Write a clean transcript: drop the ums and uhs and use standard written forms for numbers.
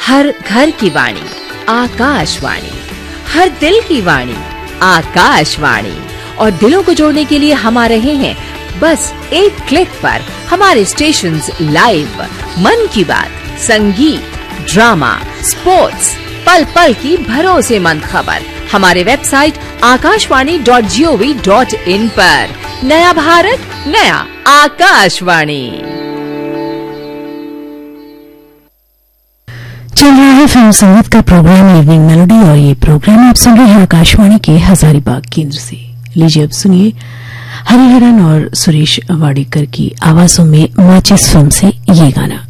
हर घर की वाणी आकाशवाणी, हर दिल की वाणी आकाशवाणी। और दिलों को जोड़ने के लिए हम आ रहे हैं बस एक क्लिक पर। हमारे स्टेशंस लाइव, मन की बात, संगीत, ड्रामा, स्पोर्ट्स, पल पल की भरोसेमंद खबर हमारे वेबसाइट akashwani.gov.in पर। नया भारत, नया आकाशवाणी। चल रहा है फिल्म संगीत का प्रोग्राम इवनिंग मेलोडी, और ये प्रोग्राम आप सुन रहे हैं आकाशवाणी के हजारीबाग केंद्र से। लीजिए अब सुनिए हरिहरन और सुरेश वाडेकर की आवाजों में माचिस फिल्म से ये गाना।